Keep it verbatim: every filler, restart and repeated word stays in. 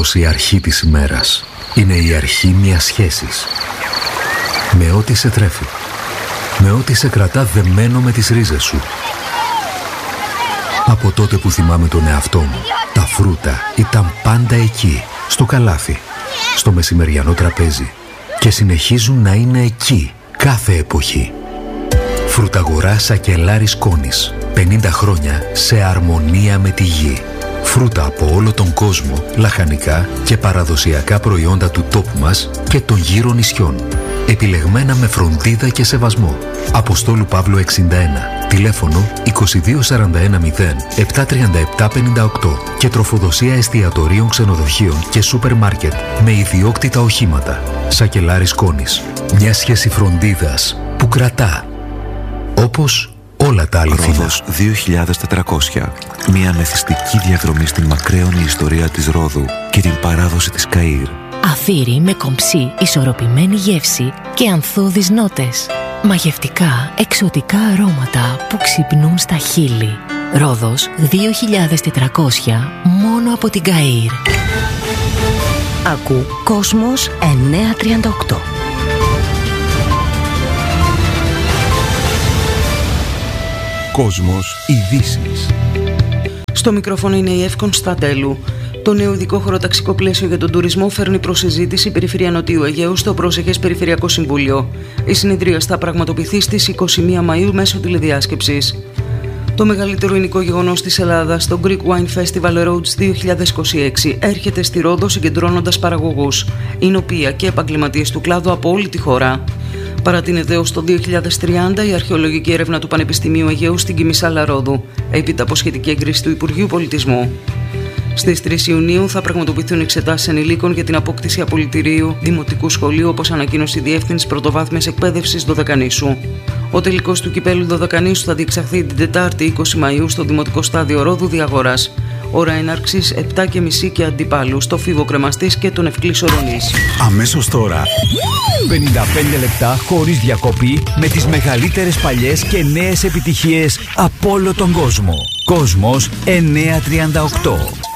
Η αρχή της ημέρας είναι η αρχή μιας σχέσης. Με ό,τι σε τρέφει. Με ό,τι σε κρατά δεμένο με τις ρίζες σου. Από τότε που θυμάμαι τον εαυτό μου, τα φρούτα ήταν πάντα εκεί, στο καλάθι, στο μεσημεριανό τραπέζι και συνεχίζουν να είναι εκεί κάθε εποχή. Φρουταγορά Σακελάρης Κόνης. πενήντα χρόνια σε αρμονία με τη γη. Φρούτα από όλο τον κόσμο, λαχανικά και παραδοσιακά προϊόντα του τόπου μας και των γύρω νησιών. Επιλεγμένα με φροντίδα και σεβασμό. Αποστόλου Παύλου εξήντα ένα. Τηλέφωνο είκοσι δύο σαράντα ένα μηδέν επτά τριάντα επτά πενήντα οκτώ και τροφοδοσία εστιατορίων, ξενοδοχείων και σούπερ μάρκετ με ιδιόκτητα οχήματα. Σακελάρης Κόνης. Μια σχέση φροντίδας που κρατά. Όπως όλα τα αληθινά. Ρόδος δύο χιλιάδες τετρακόσια. Μια μεθυστική διαδρομή στην μακραίωνη ιστορία της Ρόδου και την παράδοση της Καΐρ. Αφύρι με κομψή, ισορροπημένη γεύση και ανθώδεις νότες. Μαγευτικά, εξωτικά αρώματα που ξυπνούν στα χείλη. Ρόδος δύο χιλιάδες τετρακόσια μόνο από την Καΐρ. Ακού Κόσμος εννιακόσια τριάντα οκτώ. Κόσμος ειδήσεις. Στο μικρόφωνο είναι η Εύη Κωνσταντέλου. Το νέο ειδικό χωροταξικό πλαίσιο για τον τουρισμό φέρνει προς συζήτηση η Περιφέρεια Νοτιού Αιγαίου στο προσεχές Περιφερειακό Συμβούλιο. Η συνεδρία θα πραγματοποιηθεί στις είκοσι μία Μαΐου μέσω τηλεδιάσκεψης. Το μεγαλύτερο εινικό γεγονός της Ελλάδας, το Greek Wine Festival Rhodes δύο χιλιάδες είκοσι έξι, έρχεται στη Ρόδο συγκεντρώνοντας παραγωγούς, εινοπία και επαγγελματίες του κλάδου από όλη τη χώρα. Παρατείνεται έως το δύο χιλιάδες τριάντα η αρχαιολογική έρευνα του Πανεπιστημίου Αιγαίου στην Κιμισάλα Ρόδου, έπειτα από σχετική έγκριση του Υπουργείου Πολιτισμού. Στις τρεις Ιουνίου θα πραγματοποιηθούν εξετάσεις ενηλίκων για την απόκτηση απολυτηρίου δημοτικού σχολείου, όπως ανακοίνωσε η Διεύθυνση Πρωτοβάθμιας Εκπαίδευσης Δωδεκανήσου. Ο τελικός του κυπέλου Δωδεκανήσου θα διεξαχθεί την Τετάρτη είκοσι Μαΐου στο Δημοτικό Στάδιο Ρόδου Διαγοράς. Ώρα έναρξης επτά και μισή και αντιπάλου στο Φίβο Κρεμαστής και τον Ευκλής Ορονής. Αμέσως τώρα πενήντα πέντε λεπτά χωρίς διακοπή με τις μεγαλύτερες παλιές και νέες επιτυχίες από όλο τον κόσμο. Κόσμος εννιακόσια τριάντα οκτώ.